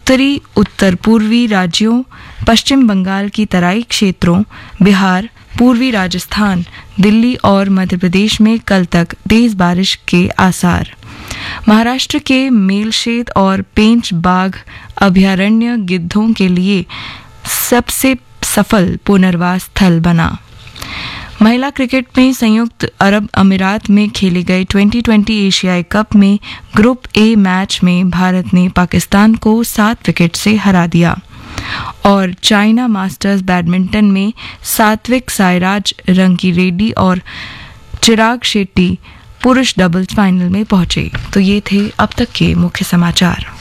उत्तरी उत्तर पूर्वी राज्यों, पश्चिम बंगाल की तराई क्षेत्रों, बिहार, पूर्वी राजस्थान, दिल्ली और मध्य प्रदेश में कल तक तेज बारिश के आसार। महाराष्ट्र के मेलशेत और पेंच बाघ अभयारण्य गिद्धों के लिए सबसे सफल पुनर्वास स्थल बना। महिला क्रिकेट में संयुक्त अरब अमीरात में खेले गए 2020 एशियाई कप में ग्रुप ए मैच में भारत ने पाकिस्तान को 7 विकेट से हरा दिया। और चाइना मास्टर्स बैडमिंटन में सात्विक साईराज, रंकी रेड्डी और चिराग शेट्टी पुरुष डबल्स फाइनल में पहुंचे। तो ये थे अब तक के मुख्य समाचार।